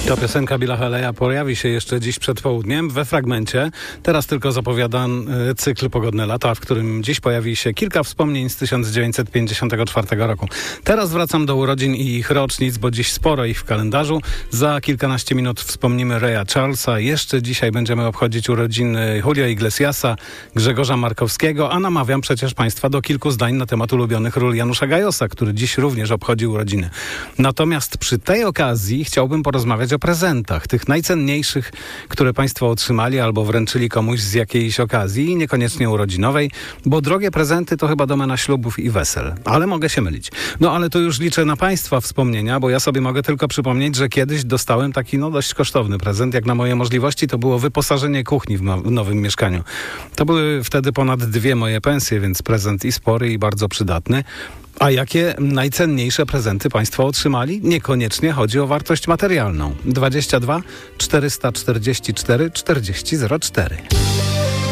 To piosenka Billa Haleya pojawi się jeszcze dziś przed południem we fragmencie. Teraz tylko zapowiadam cykl Pogodne lata, w którym dziś pojawi się kilka wspomnień z 1954 roku. Teraz wracam do urodzin i ich rocznic, bo dziś sporo ich w kalendarzu. Za kilkanaście minut wspomnimy Raya Charlesa. Jeszcze dzisiaj będziemy obchodzić urodziny Julio Iglesiasa, Grzegorza Markowskiego, a namawiam przecież Państwa do kilku zdań na temat ulubionych ról Janusza Gajosa, który dziś również obchodzi urodziny. Natomiast przy tej okazji chciałbym porozmawiać o prezentach, tych najcenniejszych, które Państwo otrzymali albo wręczyli komuś z jakiejś okazji, niekoniecznie urodzinowej, bo drogie prezenty to chyba domena ślubów i wesel. Ale mogę się mylić. No ale to już liczę na Państwa wspomnienia, bo ja sobie mogę tylko przypomnieć, że kiedyś dostałem taki dość kosztowny prezent. Jak na moje możliwości to było wyposażenie kuchni w nowym mieszkaniu. To były wtedy ponad 2 moje pensje, więc prezent i spory i bardzo przydatny. A jakie najcenniejsze prezenty Państwo otrzymali? Niekoniecznie chodzi o wartość materialną. 22 444 4004.